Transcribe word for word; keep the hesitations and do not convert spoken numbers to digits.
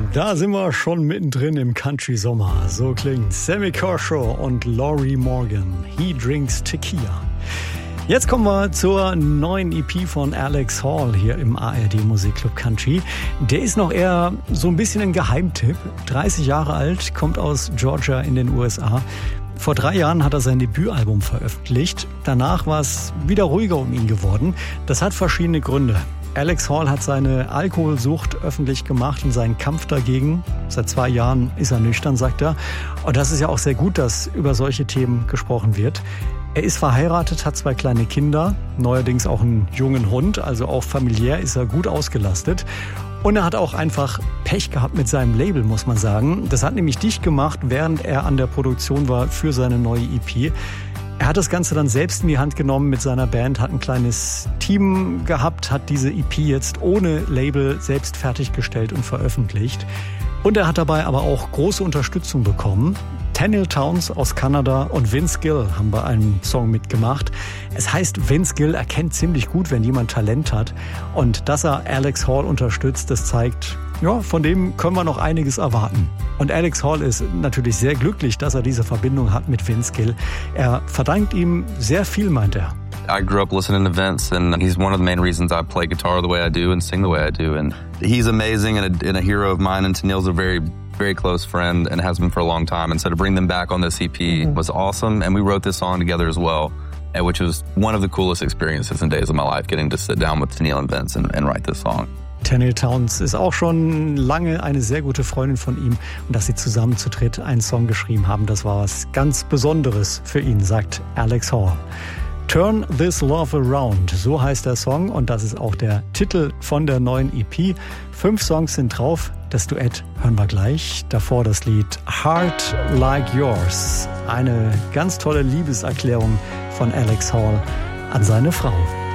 Da sind wir schon mittendrin im Country-Sommer. So klingt Sammy Kershaw und Lori Morgan. He Drinks Tequila. Jetzt kommen wir zur neuen E P von Alex Hall hier im A R D Musikclub Country. Der ist noch eher so ein bisschen ein Geheimtipp. dreißig Jahre alt, kommt aus Georgia in den U S A. Vor drei Jahren hat er sein Debütalbum veröffentlicht. Danach war es wieder ruhiger um ihn geworden. Das hat verschiedene Gründe. Alex Hall hat seine Alkoholsucht öffentlich gemacht und seinen Kampf dagegen. Seit zwei Jahren ist er nüchtern, sagt er. Und das ist ja auch sehr gut, dass über solche Themen gesprochen wird. Er ist verheiratet, hat zwei kleine Kinder, neuerdings auch einen jungen Hund. Also auch familiär ist er gut ausgelastet. Und er hat auch einfach Pech gehabt mit seinem Label, muss man sagen. Das hat nämlich dicht gemacht, während er an der Produktion war für seine neue E P. Er hat das Ganze dann selbst in die Hand genommen mit seiner Band, hat ein kleines Team gehabt, hat diese E P jetzt ohne Label selbst fertiggestellt und veröffentlicht. Und er hat dabei aber auch große Unterstützung bekommen. Tenille Townes aus Kanada und Vince Gill haben bei einem Song mitgemacht. Es heißt, Vince Gill erkennt ziemlich gut, wenn jemand Talent hat. Und dass er Alex Hall unterstützt, das zeigt, ja, von dem können wir noch einiges erwarten. Und Alex Hall ist natürlich sehr glücklich, dass er diese Verbindung hat mit Vince Gill. Er verdankt ihm sehr viel, meint er. I grew up listening to Vince, and he's one of the main reasons I play guitar the way I do and sing the way I do. And he's amazing and a, and a hero of mine, and Tenille's a very, very close friend and has been for a long time. And so to bring them back on this E P mm-hmm. was awesome. And we wrote this song together as well, which was one of the coolest experiences and days of my life, getting to sit down with Tenille and Vince and, and write this song. Tenille Townes ist auch schon lange eine sehr gute Freundin von ihm. Und dass sie zusammen zu dritt einen Song geschrieben haben, das war was ganz Besonderes für ihn, sagt Alex Hall. Turn This Love Around, so heißt der Song und das ist auch der Titel von der neuen E P. Fünf Songs sind drauf, das Duett hören wir gleich. Davor das Lied Heart Like Yours, eine ganz tolle Liebeserklärung von Alex Hall an seine Frau.